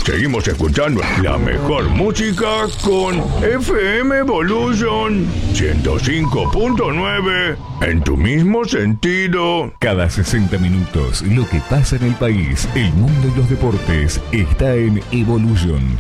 Seguimos escuchando la mejor música con FM Evolution 105.9 en tu mismo sentido. Cada 60 minutos, lo que pasa en el país, el mundo y los deportes está en Evolution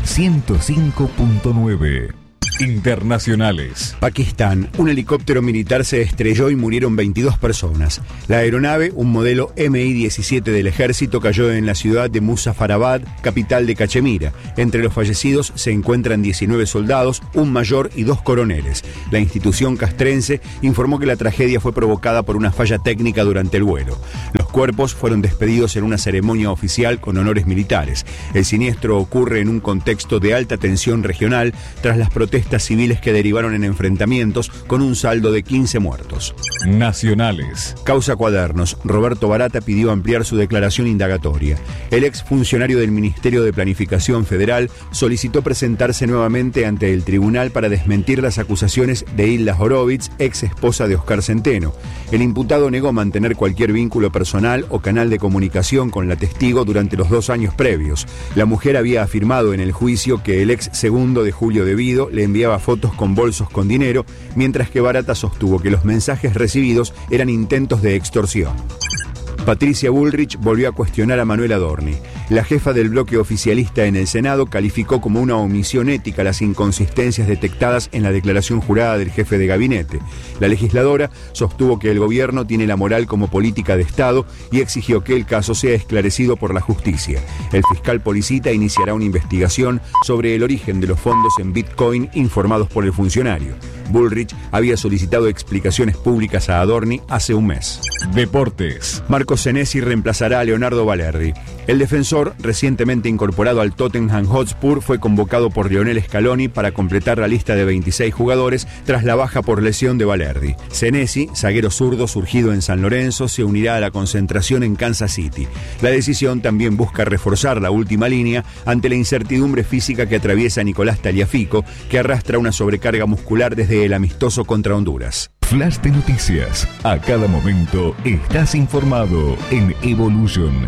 105.9. Internacionales. Pakistán. Un helicóptero militar se estrelló y murieron 22 personas. La aeronave, un modelo Mi-17 del ejército, cayó en la ciudad de Muzaffarabad, capital de Cachemira. Entre los fallecidos se encuentran 19 soldados, un mayor y 2 coroneles. La institución castrense informó que la tragedia fue provocada por una falla técnica durante el vuelo. Los cuerpos fueron despedidos en una ceremonia oficial con honores militares. El siniestro ocurre en un contexto de alta tensión regional tras las protestas civiles que derivaron en enfrentamientos con un saldo de 15 muertos. Nacionales. Causa Cuadernos. Roberto Barata pidió ampliar su declaración indagatoria. El exfuncionario del Ministerio de Planificación Federal solicitó presentarse nuevamente ante el tribunal para desmentir las acusaciones de Hilda Horowitz, ex esposa de Oscar Centeno. El imputado negó mantener cualquier vínculo personal o canal de comunicación con la testigo durante los 2 años previos. La mujer había afirmado en el juicio que el ex segundo de Julio Devido le enviaba fotos con bolsos con dinero, mientras que Barata sostuvo que los mensajes recibidos eran intentos de extorsión. Patricia Bullrich volvió a cuestionar a Manuel Adorni. La jefa del bloque oficialista en el Senado calificó como una omisión ética las inconsistencias detectadas en la declaración jurada del jefe de gabinete. La legisladora sostuvo que el gobierno tiene la moral como política de Estado y exigió que el caso sea esclarecido por la justicia. El fiscal Policita iniciará una investigación sobre el origen de los fondos en Bitcoin informados por el funcionario. Bullrich había solicitado explicaciones públicas a Adorni hace un mes. Deportes. Marco Senesi reemplazará a Leonardo Valerdi. El defensor, recientemente incorporado al Tottenham Hotspur, fue convocado por Lionel Scaloni para completar la lista de 26 jugadores tras la baja por lesión de Valerdi. Senesi, zaguero zurdo surgido en San Lorenzo, se unirá a la concentración en Kansas City. La decisión también busca reforzar la última línea ante la incertidumbre física que atraviesa Nicolás Tagliafico, que arrastra una sobrecarga muscular desde el amistoso contra Honduras. Flash de noticias. A cada momento estás informado en Evolution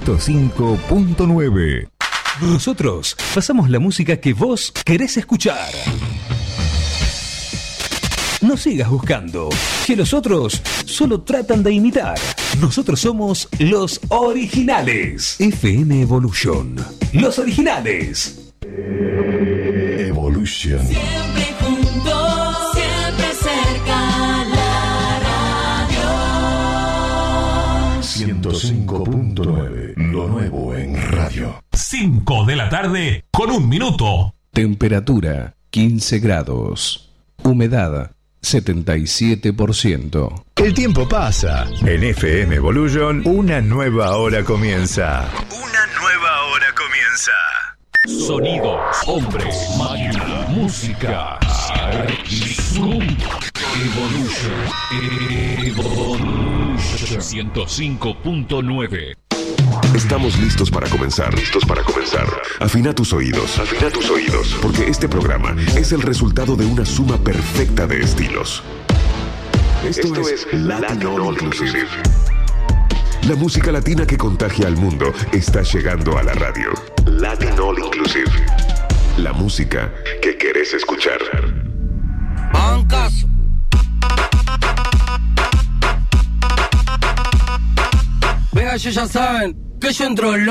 105.9. Nosotros pasamos la música que vos querés escuchar. No sigas buscando, que los otros solo tratan de imitar. Nosotros somos los originales. FM Evolution. Los originales. Evolution. Siempre juntos, siempre cerca, la radio. 105.9. Lo nuevo en radio. 5 de la tarde con 1 minuto. Temperatura 15 grados. Humedad 77%. El tiempo pasa. En FM Evolution, una nueva hora comienza. Una nueva hora comienza. Sonidos, hombres, máquina, música. Evolution 105.9. Estamos listos para comenzar. Afina tus oídos. Porque este programa es el resultado de una suma perfecta de estilos. Esto es Latin All Inclusive. La música latina que contagia al mundo está llegando a la radio. Latin All Inclusive. La música que querés escuchar. Bancazo. Vean, ya saben que yo entro